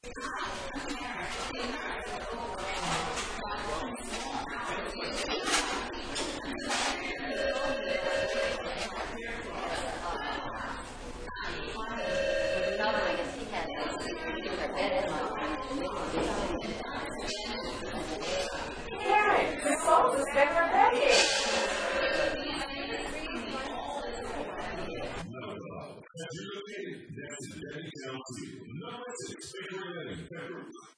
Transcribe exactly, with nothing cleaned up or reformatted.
Karen, the salt is better than pancakes. As you're located next to Debbie County, number six favorite living pepper.